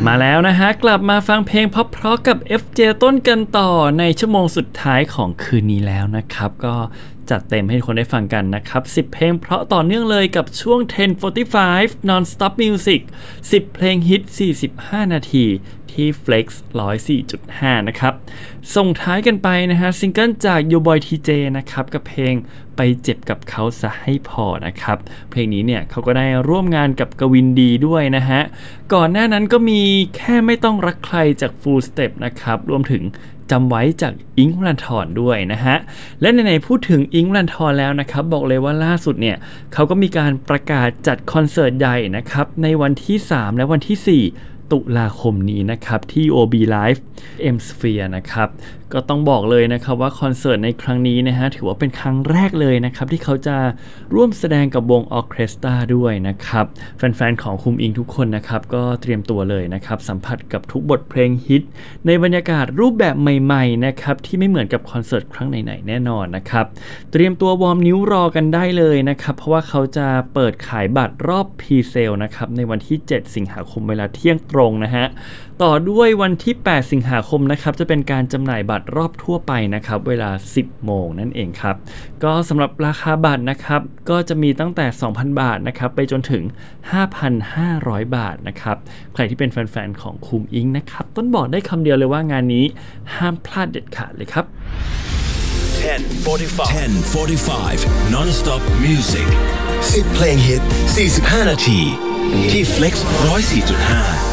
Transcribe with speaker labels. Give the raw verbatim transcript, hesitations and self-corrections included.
Speaker 1: มาแล้วนะฮะกลับมาฟังเพลงเพราะๆกับ เอฟ เจ ต้นกันต่อในชั่วโมงสุดท้ายของคืนนี้แล้วนะครับก็จัดเต็มให้คนได้ฟังกันนะครับสิบเพลงเพราะต่อเนื่องเลยกับช่วง สิบ สี่สิบห้า Non-Stop Music สิบเพลงฮิตสี่สิบห้านาทีที่ Flex หนึ่งร้อยสี่จุดห้า นะครับส่งท้ายกันไปนะฮะซิงเกิลจาก Yo Boy ที เจ นะครับกับเพลงไปเจ็บกับเขาซะให้พอนะครับเพลงนี้เนี่ยเขาก็ได้ร่วมงานกับกวินดีด้วยนะฮะก่อนหน้านั้นก็มีแค่ไม่ต้องรักใครจาก Full Step นะครับรวมถึงจำไว้จากอิงค์ วรันธรด้วยนะฮะและในๆพูดถึงอิงค์ วรันธรแล้วนะครับบอกเลยว่าล่าสุดเนี่ยเขาก็มีการประกาศจัดคอนเสิร์ตใหญ่นะครับในวันที่สามและวันที่สี่ตุลาคมนี้นะครับที่ โอ บี Live M Sphere นะครับก็ต้องบอกเลยนะครับว่าคอนเสิร์ตในครั้งนี้นะฮะถือว่าเป็นครั้งแรกเลยนะครับที่เขาจะร่วมแสดงกับวงออร์เคสตราด้วยนะครับแฟนๆของคุมอิงทุกคนนะครับก็เตรียมตัวเลยนะครับสัมผัสกับทุกบทเพลงฮิตในบรรยากาศรูปแบบใหม่ๆนะครับที่ไม่เหมือนกับคอนเสิร์ตครั้งไหนๆแน่นอนนะครับเตรียมตัววอร์มนิ้วรอกันได้เลยนะครับเพราะว่าเขาจะเปิดขายบัตรรอบพรีเซลนะครับในวันที่เจ็ดสิงหาคมเวลาเที่ยงตรงนะฮะต่อด้วยวันที่แปดสิงหาคมนะครับจะเป็นการจำหน่ายบัตรรอบทั่วไปนะครับเวลาสิบโมงนั่นเองครับก็สำหรับราคาบัตรนะครับก็จะมีตั้งแต่ สองพัน บาทนะครับไปจนถึง ห้าพันห้าร้อย บาทนะครับใครที่เป็นแฟนๆของคุมอิงนะครับต้นบอกได้คำเดียวเลยว่างานนี้ห้ามพลาดเด็ดขาดเลยครับ
Speaker 2: สิบ สี่สิบห้า Non-Stop Music สิบเพลงฮิตสี่สิบห้านาทีที่ Flex หนึ่งร้อยสี่จุดห้า